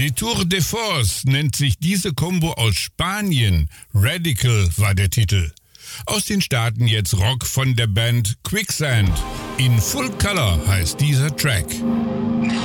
Tour de Force nennt sich diese Combo aus Spanien. Radical war der Titel. Aus den Staaten jetzt Rock von der Band Quicksand. In Full Color heißt dieser Track.